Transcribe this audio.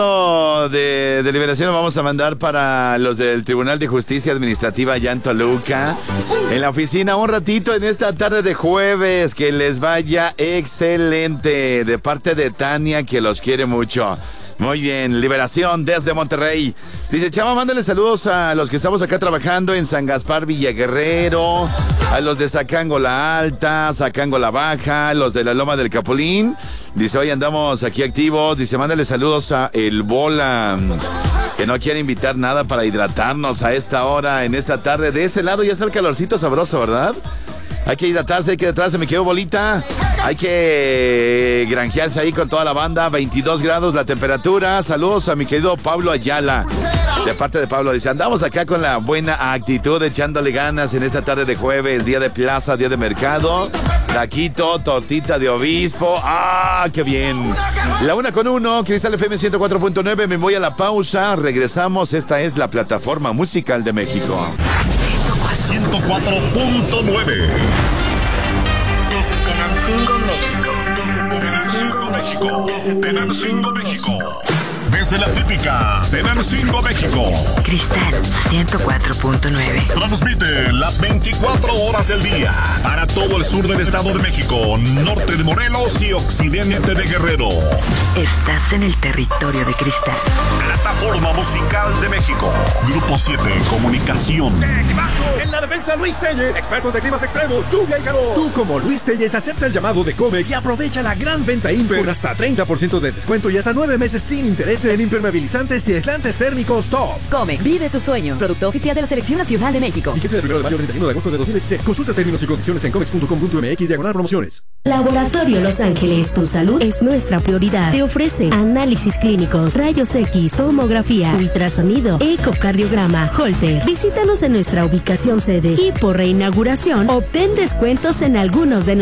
De liberación lo vamos a mandar para los del Tribunal de Justicia Administrativa allá en Toluca. En la oficina un ratito en esta tarde de jueves. Que les vaya excelente. De parte de Tania, que los quiere mucho. Muy bien, liberación desde Monterrey. Dice, Chava, mándale saludos a los que estamos acá trabajando en San Gaspar, Villaguerrero, a los de Zacango la Alta, Zacango la Baja, los de la Loma del Capulín. Dice, hoy andamos aquí activos. Dice, mándale saludos a El Bola, que no quiere invitar nada para hidratarnos a esta hora, en esta tarde. De ese lado ya está el calorcito sabroso, ¿verdad? Hay que hidratarse, hay que hidratarse, me quedo bolita. Hay que granjearse ahí con toda la banda. 22 grados la temperatura. Saludos a mi querido Pablo Ayala. De parte de Pablo, dice, andamos acá con la buena actitud, echándole ganas en esta tarde de jueves, día de plaza, día de mercado. Taquito, tortita de obispo. ¡Ah, qué bien! La 1:1, Cristal FM 104.9. Me voy a la pausa. Regresamos. Esta es la plataforma musical de México. 104.9. Desde Tenancingo, México. Desde Tenancingo, México. Desde la típica Tenancingo, México. Cristal 104.9. Transmite las 24 horas del día para todo el sur del Estado de México, norte de Morelos y occidente de Guerrero. Estás en el territorio de Cristal. Plataforma musical de México. Grupo 7, comunicación. En la defensa, Luis Telles, expertos de climas extremos, lluvia y calor. Tú, como Luis Telles, acepta el llamado de Comex y aprovecha la gran venta Imper con hasta 30% de descuento y hasta 9 meses sin intereses en impermeabilizantes y aislantes térmicos top. Comex, vive tus sueños. Producto oficial de la Selección Nacional de México. Fíjese del 1 de mayo al 31 de agosto de 2016. Consulta términos y condiciones en comex.com.mx/promociones. Laboratorio Los Ángeles, tu salud es nuestra prioridad. Te ofrece análisis clínicos, rayos X, tomografía, ultrasonido, ecocardiograma, Holter. Visítanos en nuestra ubicación sede y por reinauguración obtén descuentos en algunos de